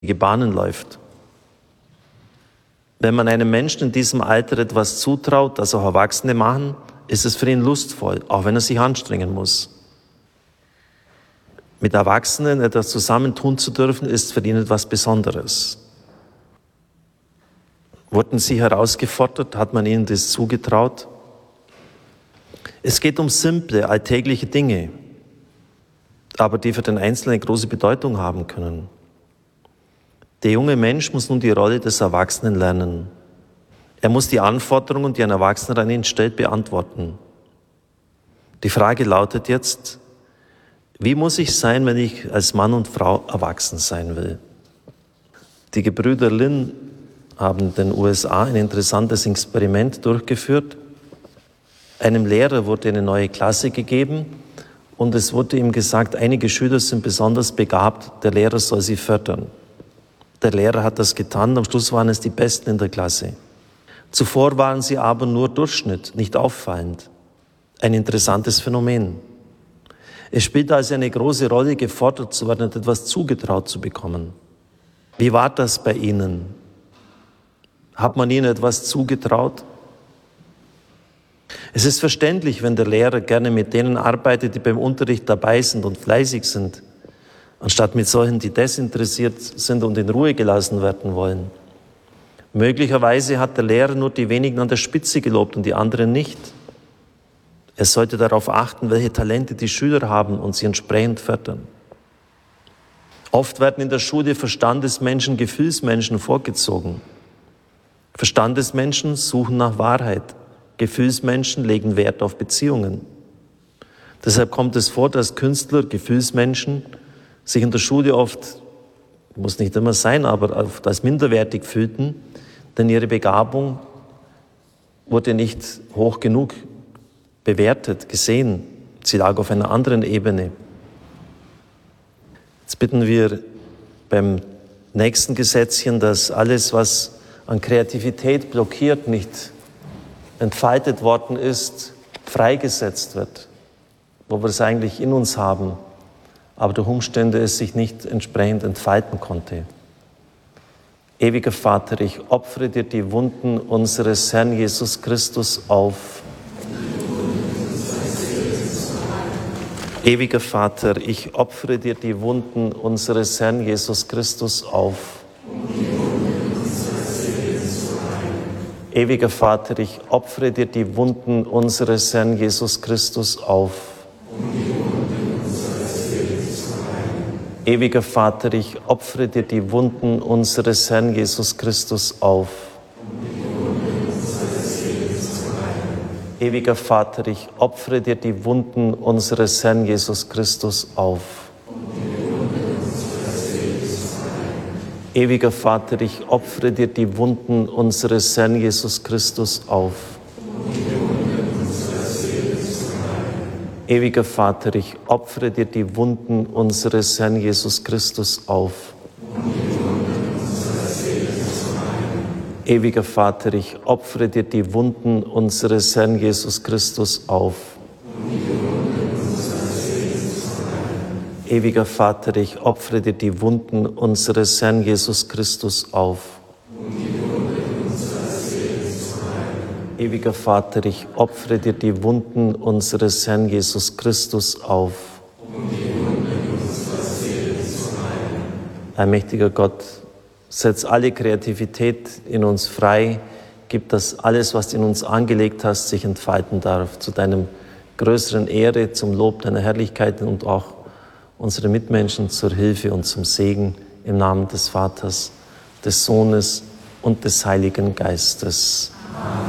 Bahnen läuft. Wenn man einem Menschen in diesem Alter etwas zutraut, das auch Erwachsene machen, ist es für ihn lustvoll, auch wenn er sich anstrengen muss. Mit Erwachsenen etwas zusammen tun zu dürfen, ist für ihn etwas Besonderes. Wurden sie herausgefordert, hat man ihnen das zugetraut? Es geht um simple, alltägliche Dinge, aber die für den Einzelnen eine große Bedeutung haben können. Der junge Mensch muss nun die Rolle des Erwachsenen lernen. Er muss die Anforderungen, die ein Erwachsener an ihn stellt, beantworten. Die Frage lautet jetzt: Wie muss ich sein, wenn ich als Mann und Frau erwachsen sein will? Die Gebrüder Lin haben in den USA ein interessantes Experiment durchgeführt. Einem Lehrer wurde eine neue Klasse gegeben und es wurde ihm gesagt, einige Schüler sind besonders begabt, der Lehrer soll sie fördern. Der Lehrer hat das getan, am Schluss waren es die Besten in der Klasse. Zuvor waren sie aber nur Durchschnitt, nicht auffallend. Ein interessantes Phänomen. Es spielt also eine große Rolle, gefordert zu werden und etwas zugetraut zu bekommen. Wie war das bei Ihnen? Hat man Ihnen etwas zugetraut? Es ist verständlich, wenn der Lehrer gerne mit denen arbeitet, die beim Unterricht dabei sind und fleißig sind, anstatt mit solchen, die desinteressiert sind und in Ruhe gelassen werden wollen. Möglicherweise hat der Lehrer nur die wenigen an der Spitze gelobt und die anderen nicht. Er sollte darauf achten, welche Talente die Schüler haben und sie entsprechend fördern. Oft werden in der Schule Verstandesmenschen, Gefühlsmenschen vorgezogen. Verstandesmenschen suchen nach Wahrheit. Gefühlsmenschen legen Wert auf Beziehungen. Deshalb kommt es vor, dass Künstler, Gefühlsmenschen, sich in der Schule oft, muss nicht immer sein, aber oft als minderwertig fühlten, denn ihre Begabung wurde nicht hoch genug bewertet, gesehen. Sie lag auf einer anderen Ebene. Jetzt bitten wir beim nächsten Gesetzchen, dass alles, was an Kreativität blockiert, nicht entfaltet worden ist, freigesetzt wird, wo wir es eigentlich in uns haben, aber durch Umstände es sich nicht entsprechend entfalten konnte. Ewiger Vater, ich opfere dir die Wunden unseres Herrn Jesus Christus auf. Ewiger Vater, ich opfere dir die Wunden unseres Herrn Jesus Christus auf. Ewiger Vater, ich opfere dir die Wunden unseres Herrn Jesus Christus auf. Ewiger Vater, ich opfere dir die Wunden unseres Herrn Jesus Christus auf. Ewiger Vater, ich opfere dir die Wunden unseres Herrn Jesus Christus auf. Ewiger Vater, ich opfere dir die Wunden unseres Herrn Jesus Christus auf. Ewiger Vater, ich opfere dir die Wunden unseres Herrn Jesus Christus auf. Ewiger Vater, ich opfere dir die Wunden unseres Herrn Jesus Christus auf. Ewiger Vater, ich opfere dir die Wunden unseres Herrn Jesus Christus auf. Ewiger Vater, ich opfere dir die Wunden unseres Herrn Jesus Christus auf. Allmächtiger Gott, setz alle Kreativität in uns frei, gib, dass alles, was du in uns angelegt hast, sich entfalten darf, zu deinem größeren Ehre, zum Lob deiner Herrlichkeit und auch unsere Mitmenschen zur Hilfe und zum Segen im Namen des Vaters, des Sohnes und des Heiligen Geistes. Amen.